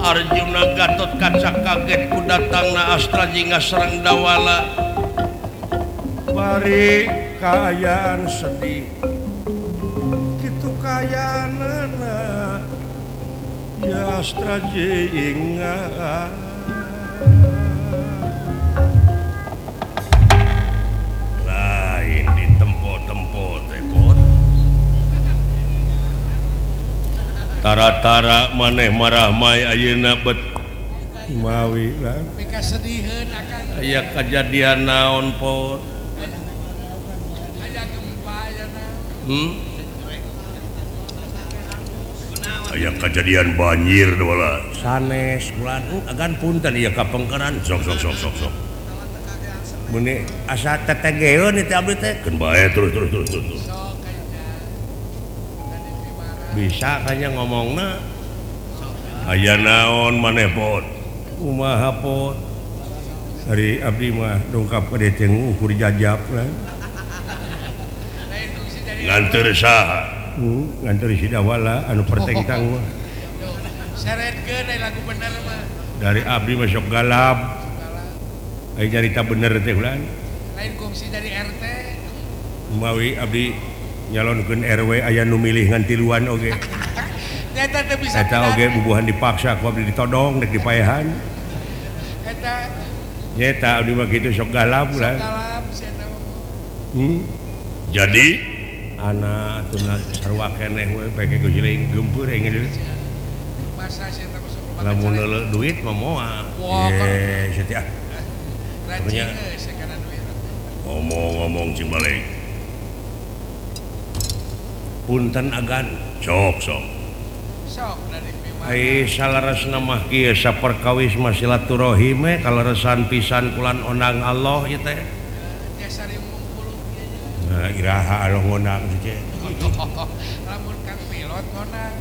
Arjuna Gatot Kaca kaget ku datangna Astra jingga serang Dawala bari kaayaan sedih kitu kayaanana ya Astra jingga lain di tempo-tempo tepot tara-tara maneh marah mai ayeuna bet mawi lah kasediheun akan aya kejadian naon pot aya gempa ayeuna aya kejadian banjir wala sanes bulan agan punten ieu kapengkeran sok muni asa tetegeun itu abdi teh keun bae terus bisa kayaknya ngomongna aya naon maneh pot kumaha pot dari abdi mah dongkap ka dieu teh ukur jajab lah nganteur saha nganteur si Dawala anu pertengtang mah seretkeun lagu bener mah dari abdi mah sok galap aya nyarita bener teh ulan lain kongsi dari RT umawi abdi nyalonkeun RW aya nu milih ngan tiluan oge nyata teu bisa eta oge bubuhan dipaksa ku abdi ditodong dek dipaehan eta nyata abdi mah kitu sok galap ulah galap sia eta jadi anak tuna sarua keneh we pake gujiling gempeur engel masa sia eta masuk lamun leuleuh duit mah moal ye sia teh rajin geus kana duit ngomong cing balik punten agan sok dari Bima ai salarasna mah kieu saperkawis mah silaturahim we kaleresan pisan kulan ondang Allah ieu teh jasa riung nah iraha Allah ngonang sih lamun kang pilot ngonang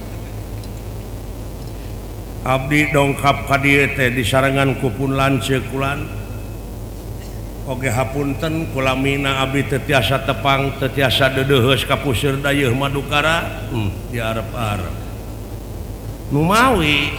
abdi dongkap ka dieu teh disarengan ku pun lanceuk kulan oge hapunten kulamina abdi teu tiasa tepang teu tiasa deudeuheus ka puseur dayeuh Madukara diarep-arep nu mawi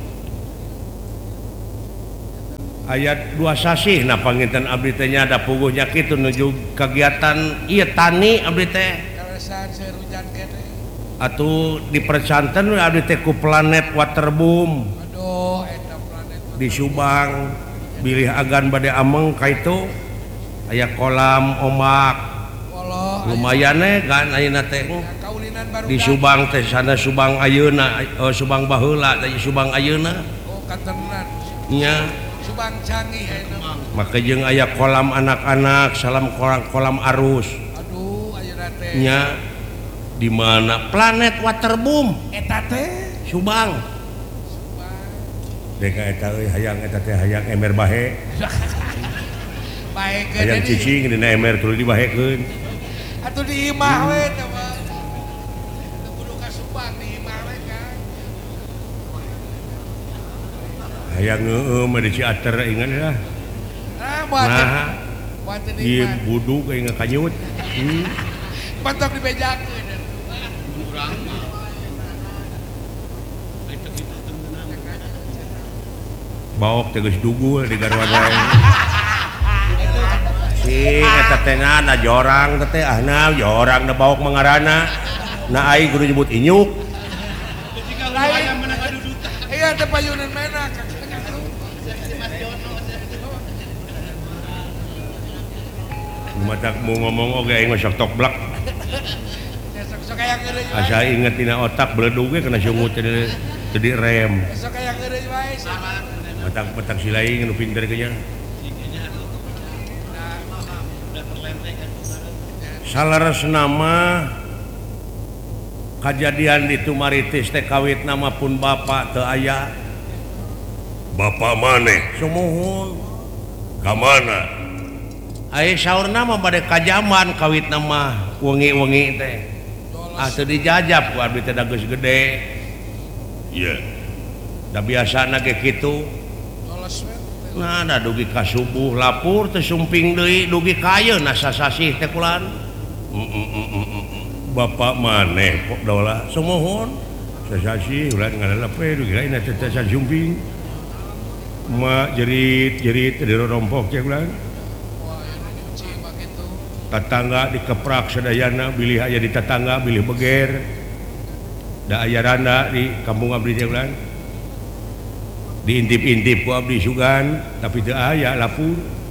ayat 2 sasih na panginten abdi teh nyada puguhnya kitu nuju kegiatan ieu tani abdi teh kalesan seur hujan kene atuh dipercanten abdi teh ku planet Waterboom aduh eta planet di Subang bilih agan bade ameng ka itu aya kolam ombak lumayan kan ayeuna teh kaulinan baru di Subang teh sana Subang ayeuna Subang baheula teh Subang ayeuna oh katenan nya Subang canggih ayeuna maka jeung aya kolam anak-anak salam kolam arus aduh ayeuna teh nya di mana planet Waterboom eta teh Subang dek eta euy hayang eta teh hayang emer bahe bae hayang cicing dina emer tuluy dibahekeun atuh di imah we teh mah teu kudu ka Subang di imah we kan hayang ngeueuh mah di Ciater ingan lah buat di budu kayak ngakanyut pantok dibejakeun urang baok teh geus dugul di garwa wae si eta teh na jorang teh ahna jorang na baok mangarana na aing kudu nyebut inyuk iya teh payunan menak matak mau ngomong oge aing mah sok toblak sok aya ngeureun asa inget tina otak beledug ge kana sungut teh di rem sok aya ngeureun wae petak silaing nu pinter kenya salaresna mah kejadian di Tumaritis teh kawit nama pun bapak teu aya bapak maneh sumuhun ka mana aya saurna mah bade kajaman kawit nama wengi-wengi teh teu dijajab ku abdi teh da geus gede ieu da biasana ge kitu nah ada dugi ka subuh lapur teh sumping deui dugi ka ayeuna sasasih teh kulan bapak maneh pok dola sumuhun sasasi ulah ngalepe kira ina teh jumping ma jerit-jerit di rompok ya ulah wah anu nyuci mah kitu tetangga dikeprak sadayana bilih aya di tetangga bilih beger da aya randa di kampung abdi teh ulah diintip-intip ku abdi sugan tapi teu aya lapur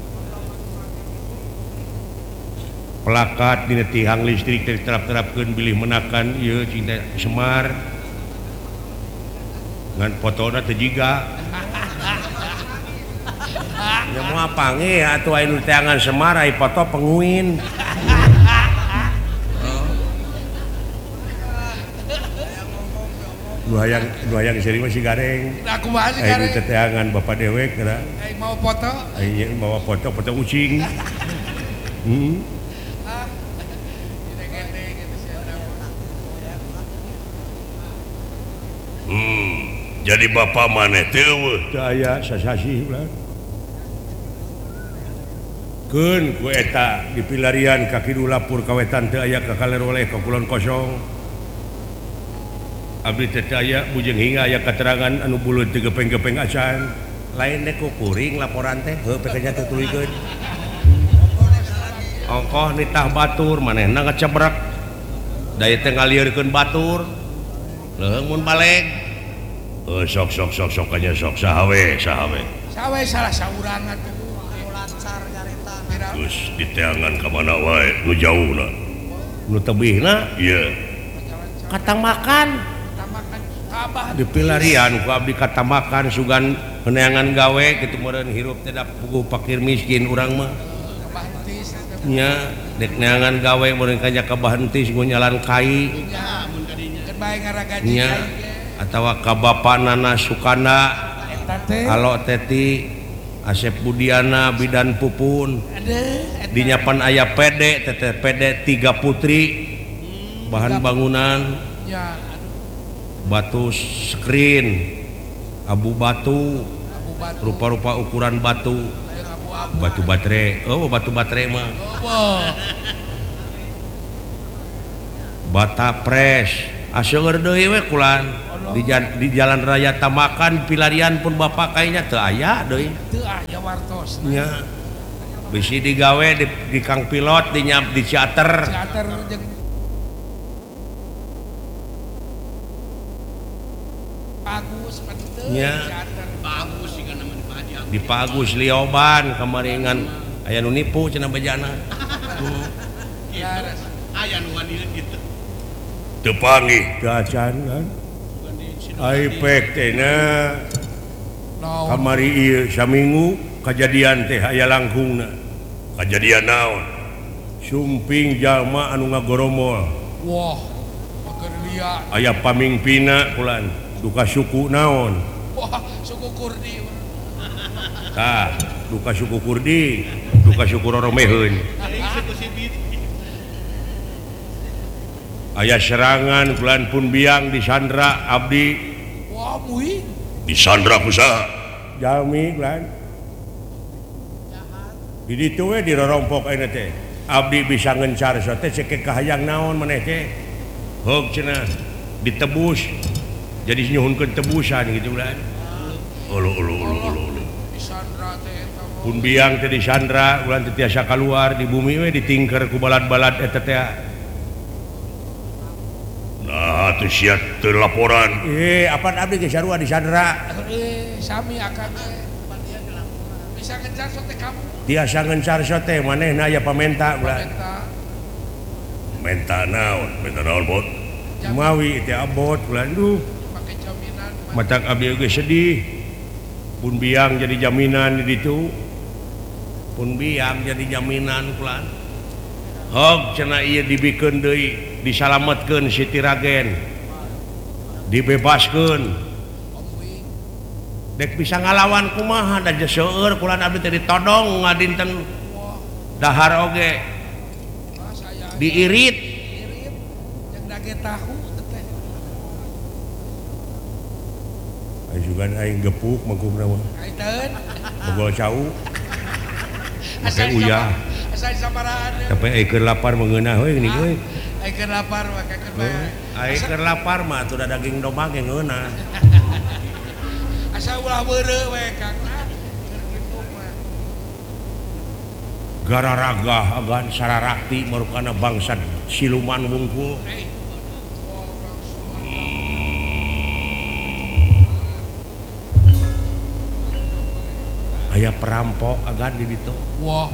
pelakat dina tihang listrik diterap-terapkeun bilih menakan ieu cinta Semar ngan fotona teu jiga ya moal pange atuh anu teangan Semar ai foto penguin nu hayang seri masih gareng aku mah sih gareng ai teangan bapak dewek kira ai mau foto ai bawa foto ucing jadi bapak maneh teu aya sasasi ulah keun ku eta di pilarian kaki du lapur kawetan teu aya kakaler oleh ka kulon kosong abdi teh aya bujeng hingga aya keterangan anu buleut teu gepeng-gepeng acan lain dek ku kuring laporan teh heuh pekenya teu tuluykeun ongkoh nitah batur manehna ngecebrek daya teh ngalieurkeun batur leuheung mun baleg sok kanya sok sahawe salah saurang atuh lancar nyarita terus diteangan ka mana wae nu jauhna nu tebihna ieu katamakan kabah di pilarian ku abdi katamakan sugan neangan gawe kitu meureun hirup teh da puguh fakir miskin urang mah kabah heutis nya dek neangan gawe meureun kanya kabah heutis ku nyalan kai nya mun kadinya keur bae ngaragaji nya atawa ka bapakna Sukanda eta teh Halo Teti Asep Budiana Bidan Pupun dinyapan aya PD teteh PD 3 putri bahan bangunan ya batu screen abu batu rupa-rupa ukuran batu batu baterai batu baterai mah bata pres aseueur deui we kulan di jalan raya Tamakan pilarian pun bapak kayaknya teu aya deui teu aya wartos nya bisi digawe di kang pilot di charter jeung bagus penteu nya bagus sih kana mun di Pagus Lioban kamaringan aya nu nipu cenah bejana aya nu wani kitu teu panggih gacan kan Aipek teh na kamari ieu saminggu kejadian teh aya langkungna kejadian naon sumping jalma anu ngagoromol wah keur liat aya pamingpina kulan duka suku naon wah suku Kurdi tah duka suku Kurdi duka suku Roromeheun aya serangan bulan pun biang di Sandra abdi wah muih di Sandra kusaha jalmi bulan di ditu we di rorompok ayeuna teh abdi bisa ngencar so teh cek kahayang naon maneh teh heug cenah ditebus jadi nyuhunkeun tebusan gitu bulan ulu di Sandra teh pun biang teh di Sandra bulan teh tiasa keluar di bumi we ditingker ku balad-balad eta teh nah tuh siat laporan apa abdi ge sarua di Sandra sami akan bisa ngejar sote kamu tiasa ngencar sote manehna aya pamenta bulan menta naon bot mawi teh abot bulan duh pakai jaminan matak abdi ge sedih pun biang jadi jaminan di ditu pun biang jadi jaminan bulan hog cenah ieu dibikeun deui disalametkeun Siti Ragen dibebaskeun dek bisa ngalawan kumaha da seueur kulan abdi teh ditodong ngadinten dahar oge diirit yang dage tahu teh aya juga aing gepuk mangkumna mah aiteun bogol cau make uyah asa samaraan tapi keur lapar mengeunah we geuning euy aikeun lapar mah keur bae Aing keur lapar mah tuh da daging domba ge ngeunah. Asa ulah beureu we Kang. Keur kitu mah. Gararaga agan sararakti marukana bangsa siluman wungkul. Aya perampok agan di ditu. Wah,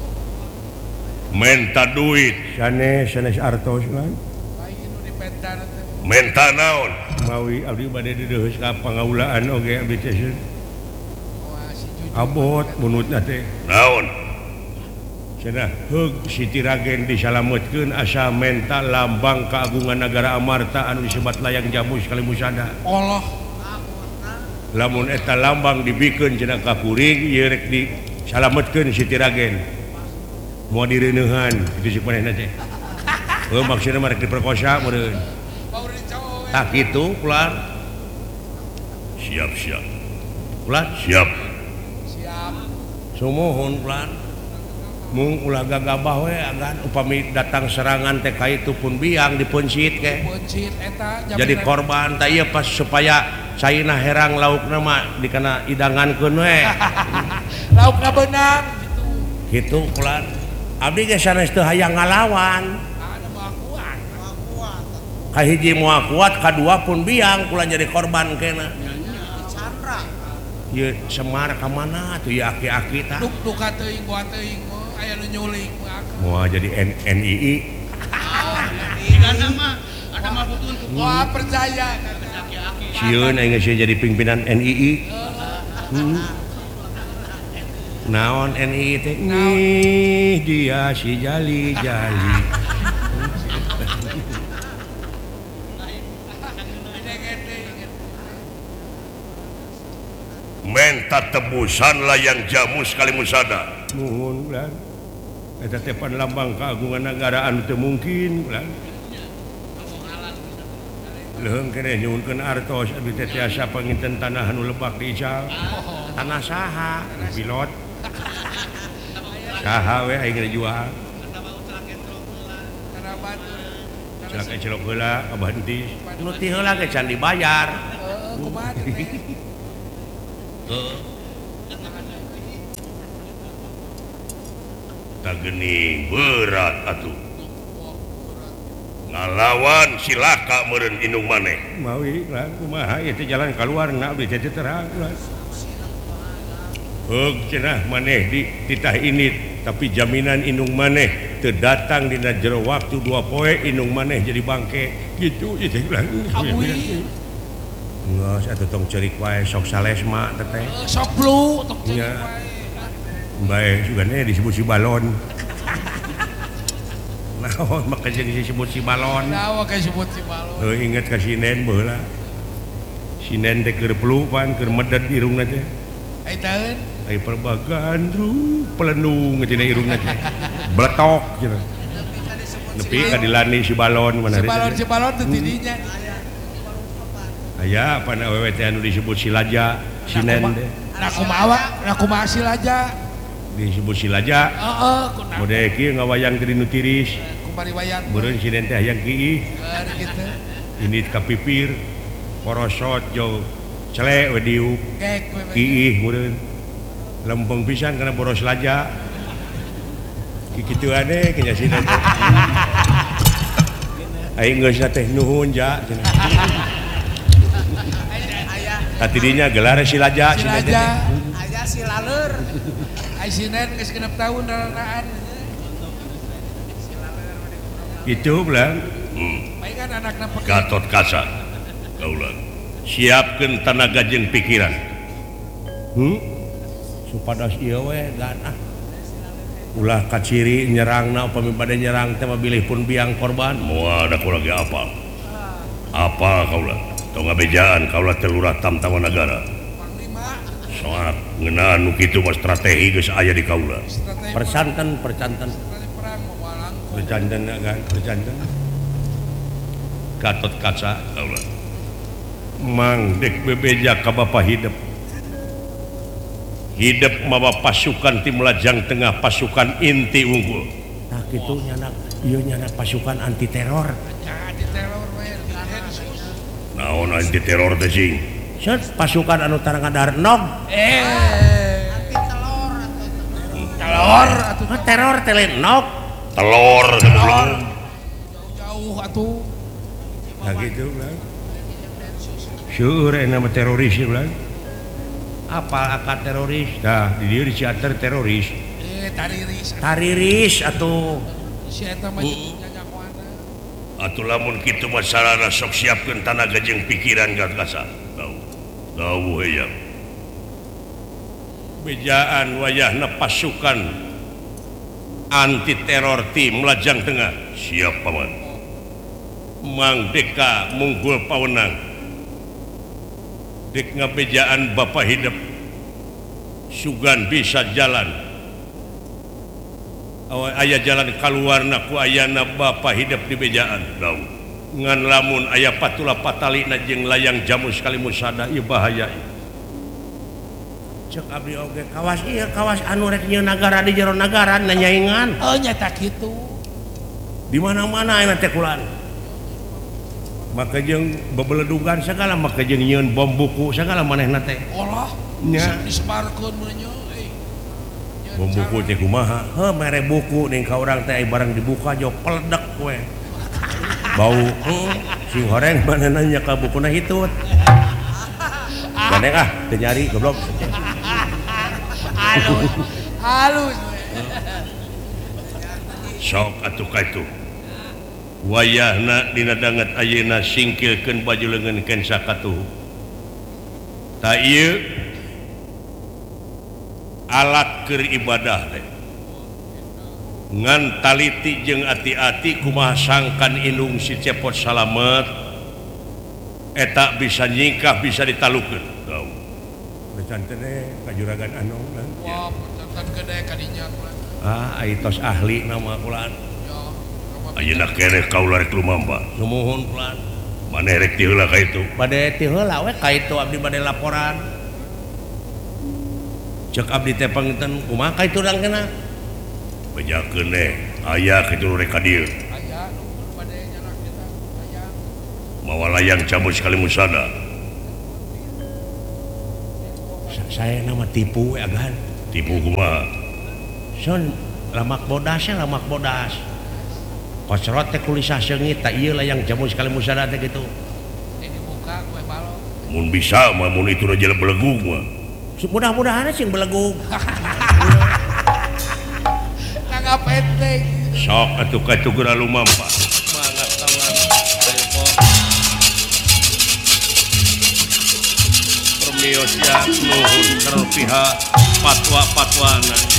Menta duit sanes artos kan. aing nu dipentan teh. Menta naon? Mawi abdi bade dideus ka pangaulaan oge abdi teh. Wah, si Juju. Abot munutna teh. Naon? Cenah heug Siti Ragen disalametkeun asa menta lambang keagungan negara Amarta anu disebat layang jamu sekali musada. Allah. Lamun eta lambang dibikeun cenah ka kuring ieu rek disalametkeun Siti Ragen. Moal direuneuhan kitu cik manehna teh. Heuh maksudna mah rek diperkosa meureun. Baur dicao we. Tak kitu ular. Siap. Ular siap. Siap. Sumuhun ular. Mung ulah gagabah we agan upami datang serangan teh ka itu pun biang dipencit ke. Buncit eta jaminan. Jadi korban tah ieu pas supaya saina herang laukna mah dikana idangankeun we. Laukna beunang gitu. Kitu ular. Abdi ge sanes teu hayang ngalawan. Ada mah kuat. Kahiji moal kuat, kadua pun biang kula jadi korban kena. Chandra. Ieu Semar ka mana tuh ieu aki-aki tah? Duk teuing gua teuing mah aya nu nyulik mah. Moal jadi NII. Ada mah butuh Wah, percaya. Sieun aing geus jadi pimpinan NII. Naon NII teh? Nih dia si Jali. Menta tebusan layang jamu sekali musada. Nuhun ulah. Eta teh pan lambang keagungan negara anu teu mungkin ulah. Leung keneh nyuhunkeun artos abdi teh tiasa panginten tanah anu lebak di Ical. Tanah saha? Pilot. Saha we aing dijual? Karena batur. Celaka celok heula abah entis. Nu ti heula ge can dibayar. Kumaha teh? Tak geuning berat atuh. Ngalawan silaka meureun indung maneh. Mawi lah kumaha ieu teh jalan kaluarna abdi teh terang lah. Heug cenah maneh di titah ini tapi jaminan indung maneh teu datang dina jero waktu 2 poe indung maneh jadi bangke gitu ieu teh lah. Abui. Geus atuh tong ceurik wae sok salesma teteh. Sok flu tok Nya. Bae sugane disebut si balon. Naon maka jeung disebut si balon. Nawa kayak sebut si balon. Heuh inget ka Sinen baheula. Sinen teh keur flu pan keur medet irungna teh. Ai taeun. Ai perbagan pelenung cenah irungna teh. Bletok cenah. Nepi ka dilani si balon mana Si balon teh tidinya. aya apa awewe teh anu disebut silaja Sinen teh. Nah kumaha silaja. Disebut silaja. Heeh, kunaon. Mode kieu ngawayang ti dinu tiris. Kumari wayang. Meureun Sinen teh hayang kiih. Gitu. Ini kapipir korosot jauh celek we diuk Kek we. kiih meureun lempeng pisan kana boros laja kitu ade nya Sinen teh. Aing geus teh nuhun ja cenah. Tadi dinya gelar si laja Sinen teh. Aya si laleur. Ai Sinen geus 6 tahun raraan. Itu belang. Baik kan anakna peke. Gatot Kaca. Kaulah. Siapkeun tenaga jeung pikiran. Supados ieu we ganah. Ulah kaciri nyerangna upami bade nyerang teh mah bilih pun biang korban. Moal da kula ge apal. Apal kaulah. Tong ngabejaan kaulah teh lurah Tamtama Nagara. Panglima. Soal ngeunaan nu kitu mah strategi geus aya di kaula. Strategi Percanten. perang mewalang. Percanten kan, percanten. Gatot Kaca kaulah. Mang dek bebeja ka Bapa hidup. Hidup mawa pasukan tim lajang tengah pasukan inti unggul. Nah kitu nyana ieu nyana pasukan anti teror. Jangan diteror we. naon anti teror teh sing pasukan anu tara ngadar nog Anti telur atau teror tele nog telur jauh atuh nah gitu kan sure nama teroris kan apa akad teroris nah di dia di teater teroris tariris atau si eta mah nyanyakoana atuh lamun kitu mah sarana sok siapkeun tanaga jeung pikiran gagasan tahu hayang bejaan wayahna pasukan anti teror tim Lajang Tengah siap paman Mang Deka munggul pawenang dek ngabejaan Bapak hidup sugan bisa jalan aya jalan keluarna ku ayana Bapak hidup di bejaan daun ngan lamun aya patula patalina jeung layang jamu sekali musada ieu bahaya cek abdi oge kawas ieu kawas anu rek nyieun nagara di jero nagara nanyaingan nyata kitu di mana-mana aya teh kulan maka jeung bebeledugan segala maka jeung nyieun bom buku segala manehna teh olah nya disebarkeun meunnya bom buku teh kumaha heuh mere buku ning ka urang teh barang dibuka jo peledek we bau sing horeng manehna nya ka bukuna hitut ganeng teu nyari goblok halus sok atuh kaitu wayahna dina danget ayeuna singkilkeun baju leungeunkeun sakatuh ta ieu alat keur ibadah teh ngan taliti jeung ati-ati kumaha sangkan indung si cepot salamet eta bisa nyingkah bisa ditalukeun tau becan teh kajuragan anu kan wah percantan gede kadinya ai tos ahli nama kulan ya ayeuna keneh kaula rek lumamba sumuhun kulan maneh rek ti heula ka itu bade ti heula we ka itu abdi bade laporan cek abdi teh panginten kumaha ka itu urang kena bejakeun aya kitu rek ka dieu aya nu bade nyanak kita aya mawa layang campur sekali musada saya nama tipu agan tipu kumaha son lamak bodas kosrot teh kulisah seungit tak ieu layang campur sekali musada teh kitu dibuka kue balok mun bisa mah mun itu aja belegug mah mudah-mudahan sing belegug kagak penting sok atuh kaitu geura lumampa mangga kawan permios ya nuhun terpihak fatwa-fatwana